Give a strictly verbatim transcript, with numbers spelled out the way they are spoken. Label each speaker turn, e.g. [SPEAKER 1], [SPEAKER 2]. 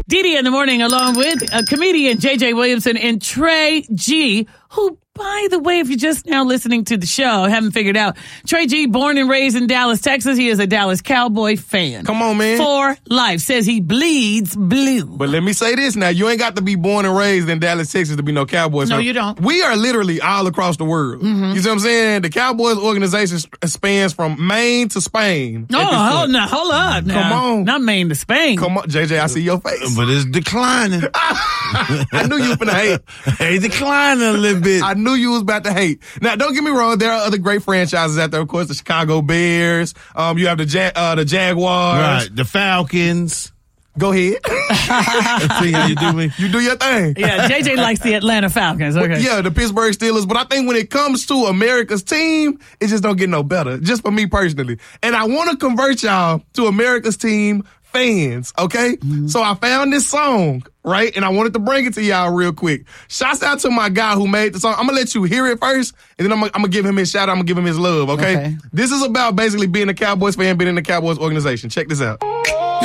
[SPEAKER 1] Dee Dee in the morning, along with uh, comedian J J Williamson and Trey G, who, by the way, if you're just now listening to the show, haven't figured out, Trey G, born and raised in Dallas, Texas. He is a Dallas Cowboy fan.
[SPEAKER 2] Come on, man.
[SPEAKER 1] For life. Says he bleeds blue.
[SPEAKER 2] But let me say this now. You ain't got to be born and raised in Dallas, Texas to be no Cowboys fan.
[SPEAKER 1] No, you don't.
[SPEAKER 2] We are literally all across the world.
[SPEAKER 1] Mm-hmm.
[SPEAKER 2] You see what I'm saying? The Cowboys organization spans from Maine to Spain.
[SPEAKER 1] Oh, hold, now, hold up now.
[SPEAKER 2] Come on.
[SPEAKER 1] Not Maine to Spain.
[SPEAKER 2] Come on, J J, I see your face.
[SPEAKER 3] But it's declining.
[SPEAKER 2] I knew you was finna hate.
[SPEAKER 3] Hey, declining a little bit.
[SPEAKER 2] I knew you was about to hate. Now, don't get me wrong. There are other great franchises out there. Of course, the Chicago Bears. Um, you have the ja- uh, the Jaguars.
[SPEAKER 3] Right. The Falcons.
[SPEAKER 2] Go ahead.
[SPEAKER 3] See how you do me?
[SPEAKER 2] You do your thing.
[SPEAKER 1] Yeah, J J likes the Atlanta Falcons. Okay.
[SPEAKER 2] Yeah, the Pittsburgh Steelers. But I think when it comes to America's team, it just don't get no better. Just for me personally. And I want to convert y'all to America's team fans, okay? Mm-hmm. So I found this song, right? And I wanted to bring it to y'all real quick. Shouts out to my guy who made the song. I'm going to let you hear it first, and then I'm going to give him his shout out. I'm going to give him his love, okay?
[SPEAKER 1] okay?
[SPEAKER 2] This is about basically being a Cowboys fan, being in the Cowboys organization. Check this out.